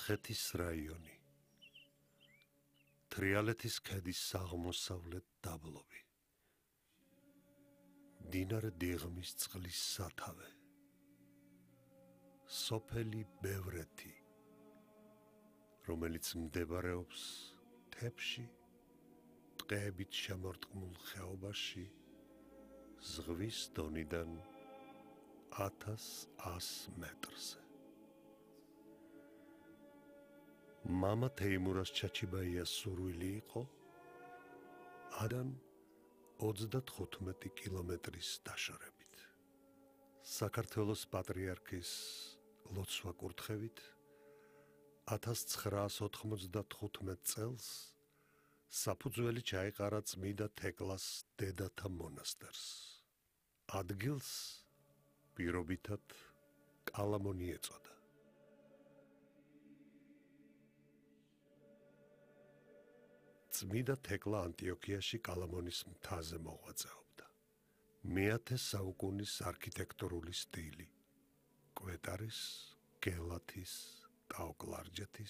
მცხეთის რაიონი, თრიალეთის ქედის აღმოსავლეთ დაბლობი, მდინარე დიღმის წყლის სათავე, სოფელი ბევრეთი, რომელიც მდებარეობს მთებში, ტყეებით შემორტყმულ ხეობაში, ზღვის დონიდან 1100 მეტრზე. მამა თეიმურას ჩაჩიბაიას სურვილი იყო ადან 35 კილომეტრის დაშორებით. საქართველოს პატრიარქის ლოცვა კურთხევით 1995 წელს საფუძველი ჩაეყარა წმიდა თეკლას დედათა მონასტერს. ადგილს პირობითად კალამონი ეწოდა. წმიდა თეკლა ანტიოქიაში კალამონის მთაზე მოღვაწეობდა. მე-10 საუკუნის არქიტექტურული სტილი, კვეტარის, გელათის, ტაო-კლარჯეთის